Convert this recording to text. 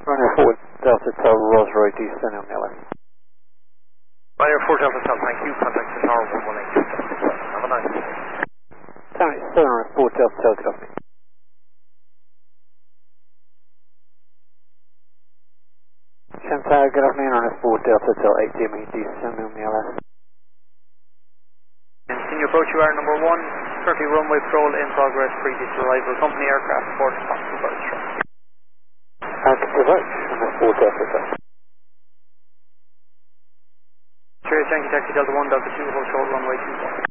Runway 4 Delta Tower, Rolls-Royce, descend on LS. Runway 4 Delta Tower, thank you. Contact the tower 118. Have a nice day. Tower 7 4 Delta Tower, good afternoon. Tower, good afternoon, runway 4 Delta Tower, 8 DME, descend on LS. Continue approach, you are number 1, currently runway patrol in progress, previous arrival, company aircraft, port responsible for the approach, runway 4 Delta Tower. Cheers, Yankee Taxi Delta 1, Delta 2, hold short runway 24.